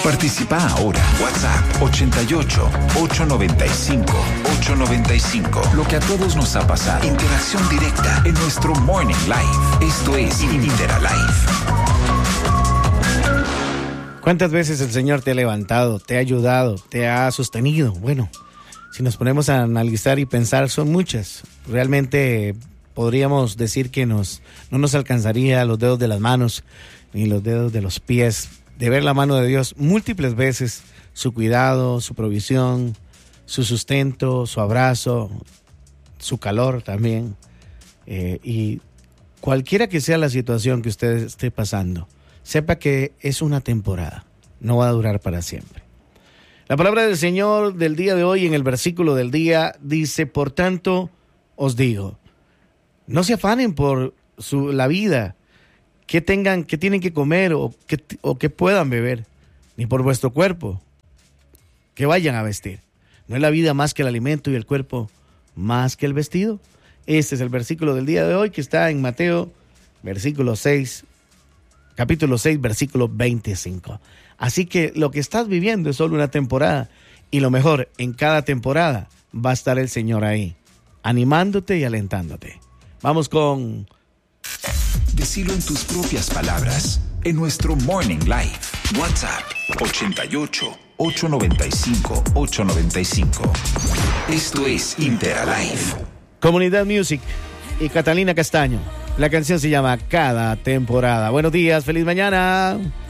Participa ahora. WhatsApp 88-895-895. Lo que a todos nos ha pasado. Interacción directa en nuestro Morning Live. Esto es Interalive. ¿Cuántas veces el Señor te ha levantado, te ha ayudado, te ha sostenido? Bueno, si nos ponemos a analizar y pensar, son muchas. Realmente podríamos decir que no nos alcanzaría los dedos de las manos ni los dedos de los pies de ver la mano de Dios múltiples veces, su cuidado, su provisión, su sustento, su abrazo, su calor también. Y cualquiera que sea la situación que usted esté pasando, sepa que es una temporada, no va a durar para siempre. La palabra del Señor del día de hoy en el versículo del día dice: por tanto os digo, no se afanen por la vida, que tienen que comer o que puedan beber, ni por vuestro cuerpo, que vayan a vestir. ¿No es la vida más que el alimento y el cuerpo más que el vestido? Este es el versículo del día de hoy que está en Mateo, capítulo 6, versículo 25. Así que lo que estás viviendo es solo una temporada, y lo mejor, en cada temporada va a estar el Señor ahí, animándote y alentándote. Vamos con... Decilo en tus propias palabras, en nuestro Morning Live. WhatsApp 88-895-895. Esto es Interalive. Comunidad Music y Catalina Castaño. La canción se llama Cada Temporada. Buenos días, feliz mañana.